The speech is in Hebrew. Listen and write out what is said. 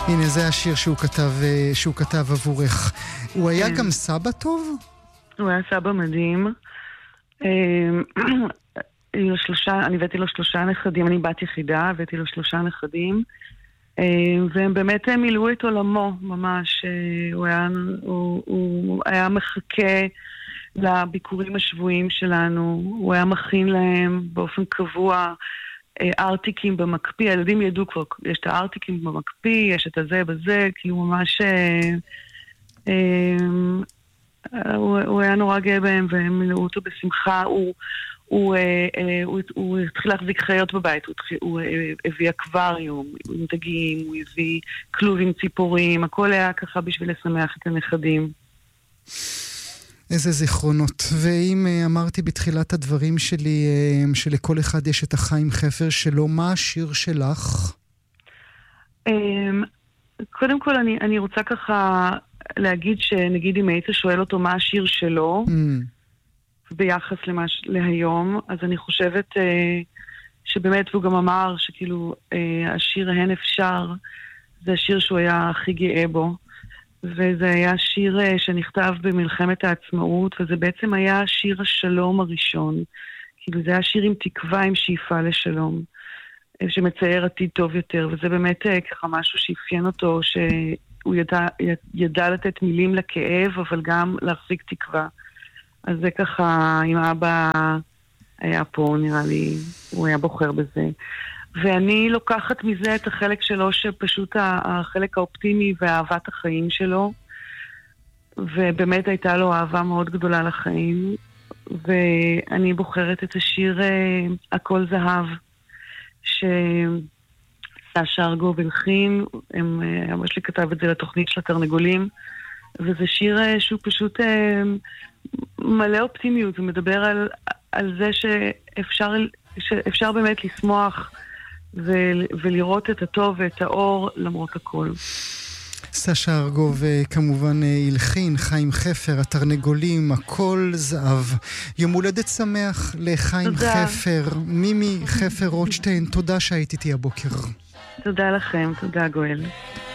הנה, זה השיר שהוא כתב עבורך. הוא היה גם סבא טוב? הוא היה סבא מדהים. אני הבאתי לו 3 נכדים, אני בת יחידה, הבאתי לו 3 נכדים, והם באמת מילאו את עולמו, ממש. הוא היה מחכה לביקורים השבועיים שלנו, הוא היה מכין להם באופן קבוע ארטיקים במקפיא, הילדים ידעו כבר, יש את הארטיקים במקפיא, יש את הזה בזה, כאילו ממש הוא היה נורא גאה בהם והם מילאו אותו בשמחה. הוא התחיל להחזיק חיות בבית, הוא הביא אקווריום עם דגים, הוא הביא כלוב עם ציפורים, הכל היה ככה בשביל לשמח את הנכדים. איזה זיכרונות. ואם אמרתי בתחילת הדברים שלי שלכל אחד יש את החיים חפר שלו, מה השיר שלך? קודם כל אני רוצה ככה להגיד שנגיד אם היית שואל אותו מה השיר שלו ביחס להיום, אז אני חושבת שבאמת הוא גם אמר שכאילו השיר "הן אפשר" זה השיר שהוא היה הכי גאה בו, וזה היה שיר שנכתב במלחמת העצמאות, וזה בעצם היה שיר השלום הראשון. כאילו זה היה שיר עם תקווה, עם שאיפה לשלום, שמצייר עתיד טוב יותר, וזה באמת ככה משהו שאפיין אותו, שהוא ידע לתת מילים לכאב, אבל גם להחזיק תקווה. אז זה ככה, אם אבא היה פה, נראה לי, הוא היה בוחר בזה. ואני לוקחת מזה את החלק שלו, שפשוט החלק האופטימי ואהבת החיים שלו, ובאמת הייתה לו אהבה מאוד גדולה לחיים, ואני בוחרת את השיר "הכל זהב", שסשה ארגוב הלחין, אבא שלי כתב את זה לתוכנית של התרנגולים, וזה שיר שהוא פשוט מלא אופטימיות, הוא מדבר על זה שאפשר באמת לשמוח ולראות את הטוב ואת האור למרות הכל. סשה ארגוב כמובן הלחין, חיים חפר, התרנגולים, הכל זהב. יום הולדת שמח לחיים תודה. חפר, מימי חפר רוטשטיין, תודה שהיית איתי הבוקר. תודה לכם, תודה גואל.